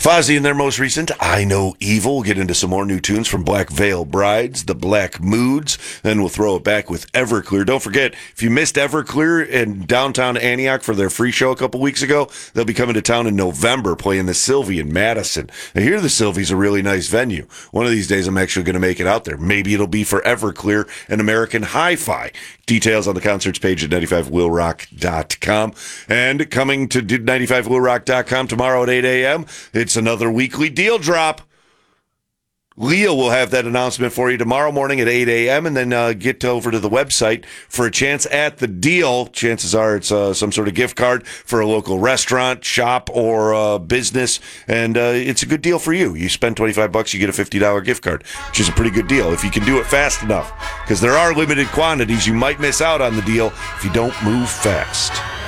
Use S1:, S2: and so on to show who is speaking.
S1: Fozzy in their most recent I Know Evil. We'll get into some more new tunes from Black Veil Brides, the Black Moods, then we'll throw it back with Everclear. Don't forget, if you missed Everclear in downtown Antioch for their free show a couple weeks ago, they'll be coming to town in November playing the Sylvie in Madison. I hear the Sylvie's a really nice venue. One of these days I'm actually going to make it out there. Maybe it'll be for Everclear and American Hi-Fi. Details on the concerts page at 95willrock.com. And coming to 95willrock.com tomorrow at 8 a.m., it's another weekly deal drop. Leah will have that announcement for you tomorrow morning at 8 a.m. and then get over to the website for a chance at the deal. Chances are it's some sort of gift card for a local restaurant, shop, or business, and it's a good deal for you. You spend $25, you get a $50 gift card, which is a pretty good deal if you can do it fast enough, because there are limited quantities. You might miss out on the deal if you don't move fast.